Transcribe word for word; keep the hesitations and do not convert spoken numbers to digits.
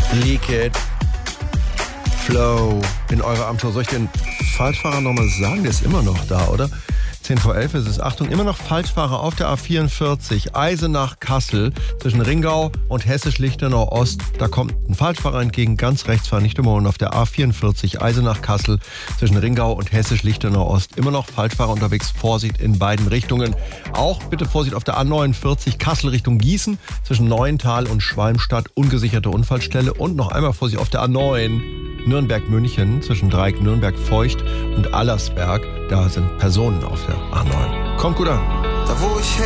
Leak It. Flow in eurer Abendshow. Soll ich den Falschfahrer nochmal sagen? Der ist immer noch da, oder? zehn vor elf ist es. Achtung, immer noch Falschfahrer auf der A vierundvierzig. Eisenach-Kassel zwischen Ringau und Hessisch-Lichtenau Ost. Da kommt ein Falschfahrer entgegen, ganz rechts fahren, nicht überholen. Auf der A vierundvierzig Eisenach-Kassel zwischen Ringau und Hessisch-Lichtenau Ost. Immer noch Falschfahrer unterwegs. Vorsicht in beiden Richtungen. Auch bitte Vorsicht auf der A neunundvierzig Kassel Richtung Gießen zwischen Neuental und Schwalmstadt. Ungesicherte Unfallstelle. Und noch einmal Vorsicht auf der A neun Nürnberg-München zwischen Dreieck Nürnberg-Feucht und Allersberg. Da sind Personen auf der A neun. Kommt gut an. Da wo ich